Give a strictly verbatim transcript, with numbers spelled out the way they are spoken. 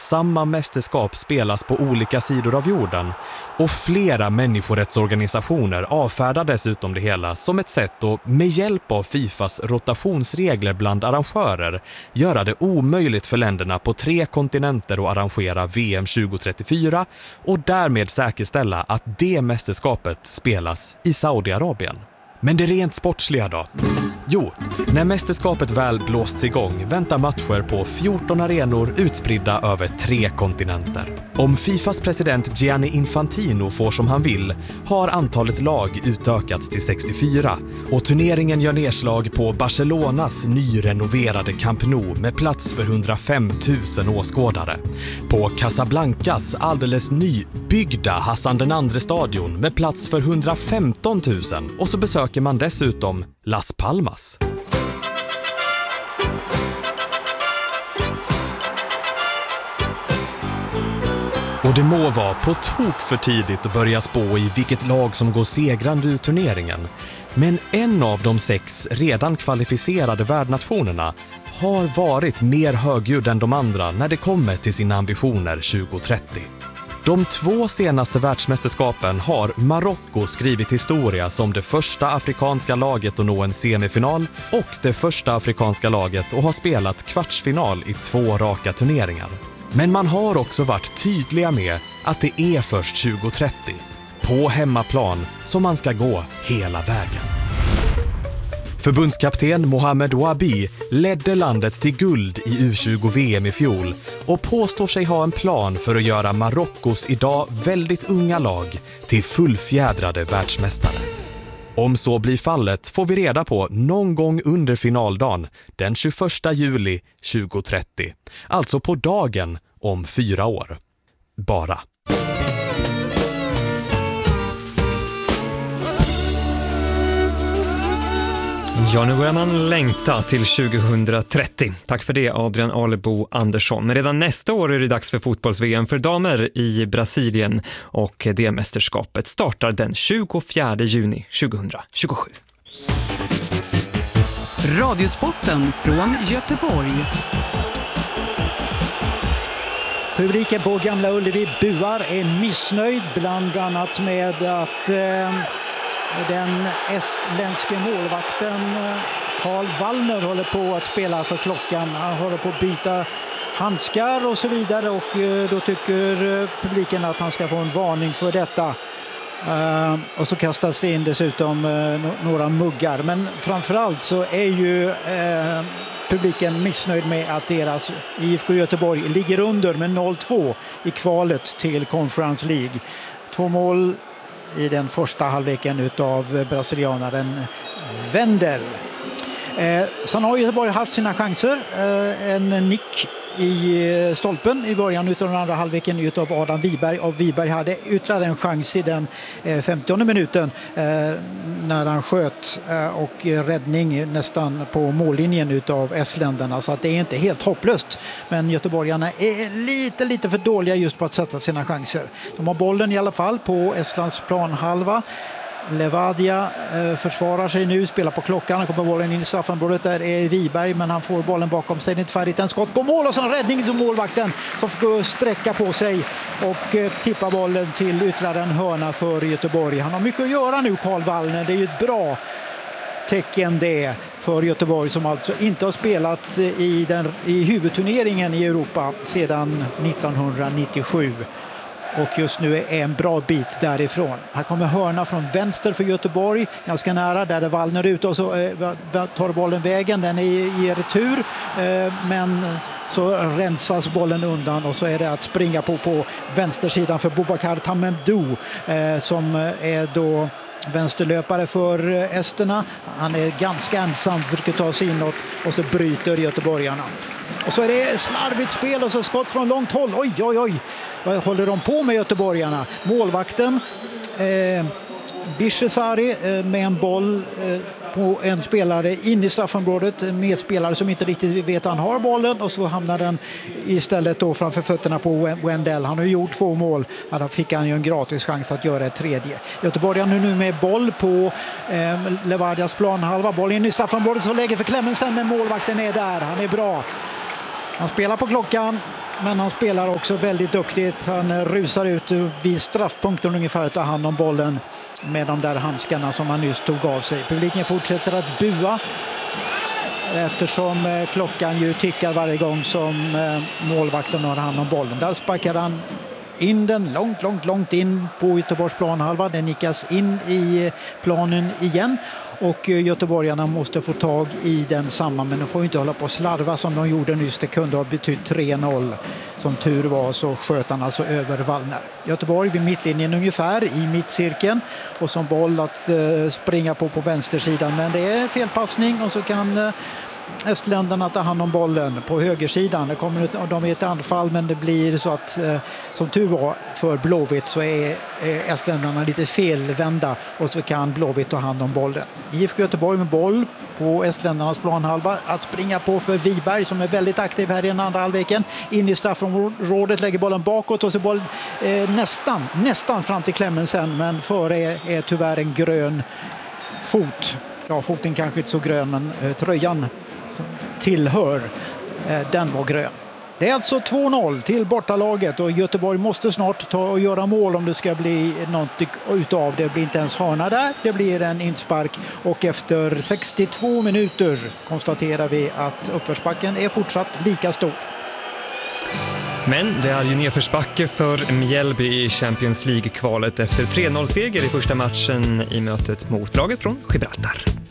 samma mästerskap spelas på olika sidor av jorden och flera människorättsorganisationer avfärdar dessutom det hela som ett sätt att med hjälp av FIFAs rotationsregler bland arrangörer göra det omöjligt för länderna på tre kontinenter att arrangera V M tjugo trettiofyra och därmed säkerställa att det mästerskapet spelas i Saudiarabien. Men det rent sportsliga då? Jo, när mästerskapet väl blåsts igång väntar matcher på fjorton arenor utspridda över tre kontinenter. Om FIFAs president Gianni Infantino får som han vill har antalet lag utökats till sextiofyra och turneringen gör nedslag på Barcelonas nyrenoverade Camp Nou med plats för hundrafem tusen åskådare. På Casablancas alldeles nybyggda Hassan den andre stadion med plats för hundrafemton tusen och så besöker man dessutom Las Palmas. Och det må vara på tok för tidigt att börja spå i vilket lag som går segrande ur turneringen. Men en av de sex redan kvalificerade värdnationerna har varit mer högljudd än de andra när det kommer till sina ambitioner tjugo trettio. De två senaste världsmästerskapen har Marocko skrivit historia som det första afrikanska laget att nå en semifinal och det första afrikanska laget att ha spelat kvartsfinal i två raka turneringar. Men man har också varit tydliga med att det är först tjugo trettio, på hemmaplan, som man ska gå hela vägen. Förbundskapten Mohamed Ouabi ledde landet till guld i U tjugo V M i fjol och påstår sig ha en plan för att göra Marockos idag väldigt unga lag till fullfjädrade världsmästare. Om så blir fallet får vi reda på någon gång under finaldagen den tjugoförsta juli tjugo trettio, alltså på dagen om fyra år. Bara. Ja, nu börjar man längta till tjugo trettio. Tack för det, Adrian Alebo Andersson. Men redan nästa år är det dags för fotbolls-V M för damer i Brasilien och det mästerskapet startar den tjugofjärde juni tjugohundratjugosju. Radiosporten från Göteborg. Publiken på Gamla Ullevi buar, är missnöjd bland annat med att eh, den estländske målvakten Karl Wallner håller på att spela för klockan. Han håller på att byta handskar och så vidare och eh, då tycker publiken att han ska få en varning för detta. Uh, och så kastas det in dessutom uh, några muggar. Men framförallt så är ju uh, publiken missnöjd med att deras I F K Göteborg ligger under med noll två i kvalet till Conference League. Två mål i den första halvleken utav brasilianaren Wendel. Uh, sen har Göteborg haft sina chanser. Uh, en nick i stolpen i början utav den andra halvleken utav Adam Wiberg. Och Wiberg hade ytterligare en chans i den femtionde minuten när han sköt och räddning nästan på mållinjen utav estländarna. Så att det är inte helt hopplöst. Men göteborgarna är lite, lite för dåliga just på att sätta sina chanser. De har bollen i alla fall på Estlands planhalva. Levadia eh, försvarar sig nu, spelar på klockan, han kommer bollen in i straffområdet, där är Wiberg, men han får bollen bakom sig, det är inte färdigt, en skott på mål och så en räddning till målvakten som får sträcka på sig och eh, tippa bollen till ytterligare en hörna för Göteborg. Han har mycket att göra nu, Karl Wallner, det är ju ett bra tecken det för Göteborg som alltså inte har spelat i, den, i huvudturneringen i Europa sedan nittonhundranittiosju. Och just nu är en bra bit därifrån. Här kommer hörna från vänster för Göteborg. Ganska nära, där är Wallner ute och så eh, tar bollen vägen. Den är i retur. Eh, men så rensas bollen undan och så är det att springa på på vänstersidan för Boubacar Tamemdou eh, som är då vänsterlöpare för esterna. Han är ganska ensam, försöker ta sig inåt och så bryter göteborgarna. Och så är det slarvigt spel och så skott från långt håll. Oj, oj, oj. Vad håller de på med göteborgarna? Målvakten eh, Bishesari eh, med en boll eh, på en spelare in i straffområdet, med spelare som inte riktigt vet han har bollen, och så hamnar den istället då framför fötterna på Wendell. Han har gjort två mål, då fick han ju en gratis chans att göra ett tredje. Göteborg har nu med boll på eh, Levadias planhalva, boll in i straffområdet, så lägger för Clemensen, men målvakten är där, han är bra. Han spelar på klockan, men han spelar också väldigt duktigt. Han rusar ut vid straffpunkten ungefär att ta hand om bollen med de där handskarna som han nyss tog av sig. Publiken fortsätter att bua eftersom klockan ju tickar varje gång som målvakten har hand om bollen. Där sparkar han in den långt, långt, långt in på Göteborgs planhalva. Den nickas in i planen igen och göteborgarna måste få tag i den samma, men de får inte hålla på att slarva som de gjorde nyss. Det kunde ha betytt tre noll. Som tur var så sköt han alltså över Wallner. Göteborg vid mittlinjen ungefär i mittcirkeln och som boll att eh, springa på på vänstersidan, men det är felpassning och så kan eh, estländarna tar hand om bollen på högersidan. Det kommer ett, de är ett anfall, men det blir så att eh, som tur var för Blåvitt så är eh, estländarna lite felvända och så kan Blåvitt ta hand om bollen. I F K Göteborg med boll på estländarnas planhalva att springa på för Wiberg som är väldigt aktiv här i den andra halvleken. In i straffområdet, lägger bollen bakåt och så boll eh, nästan, nästan fram till klämmen sen, men före är, är tyvärr en grön fot. Ja, foten kanske inte så grön, men eh, tröjan som tillhör, eh, den var grön. Det är alltså två noll till bortalaget och Göteborg måste snart ta och göra mål om det ska bli något utav det. Det blir inte ens hörna där, det blir en inspark och efter sextiotvå minuter konstaterar vi att uppförsbacken är fortsatt lika stor. Men det är ju nedförsbacke för Mjällby i Champions League-kvalet efter tre noll-seger i första matchen i mötet mot laget från Gibraltar.